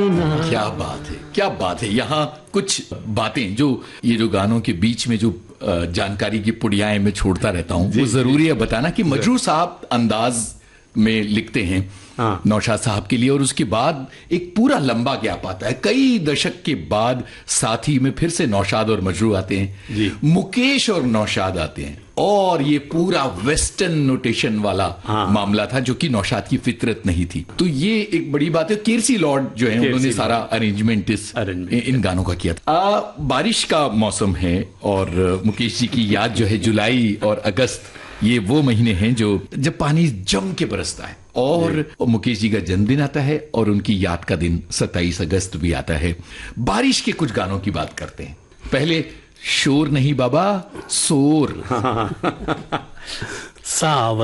क्या बात है, क्या बात है। यहाँ कुछ बातें जो ये जो गानों के बीच में जो जानकारी की पुड़ियाएं मैं छोड़ता रहता हूँ, वो जरूरी है बताना कि मजरू साहब अंदाज में लिखते हैं नौशाद साहब के लिए, और उसके बाद एक पूरा लंबा गैप आता है। कई दशक के बाद साथी में फिर से नौशाद और मजरू आते हैं, मुकेश और नौशाद आते हैं, और ये पूरा वेस्टर्न नोटेशन वाला मामला था जो कि नौशाद की फितरत नहीं थी। तो ये एक बड़ी बात है। केरसी लॉर्ड जो है उन्होंने सारा अरेंजमेंट इन गानों का किया था। बारिश का मौसम है और मुकेश जी की याद जो है जुलाई और अगस्त, ये वो महीने हैं जो जब पानी जम के बरसता है, और मुकेश जी का जन्मदिन आता है और उनकी याद का दिन 27 अगस्त भी आता है। बारिश के कुछ गानों की बात करते हैं। पहले शोर नहीं बाबा, शोर। सावन